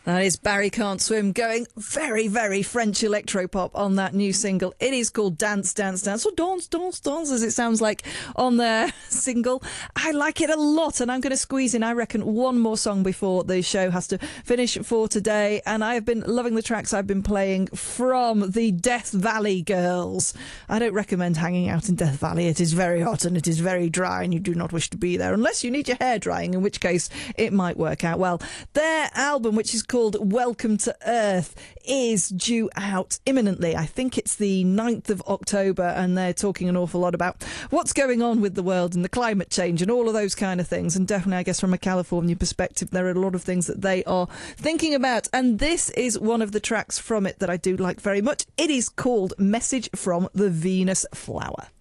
That is Barry Can't Swim going very, very French electropop on that new single. It is called Dance, Dance, Dance, or Dance, Dance, Dance, as it sounds like on their single. I like it a lot, and I'm going to squeeze in, I reckon, one more song before the show has to finish for today. And I have been loving the tracks I've been playing from the Death Valley Girls. I don't recommend hanging out in Death Valley. It is very hot and it is very dry, and you do not wish to be there unless you need your hair drying, in which case it might work out well. Their album, which is called Welcome to Earth, is due out imminently. I think it's the 9th of October, and they're talking an awful lot about what's going on with the world and the climate change and all of those kind of things. And definitely, I guess, from a California perspective, there are a lot of things that they are thinking about. And this is one of the tracks from it that I do like very much. It is called Message from the Venus Flower.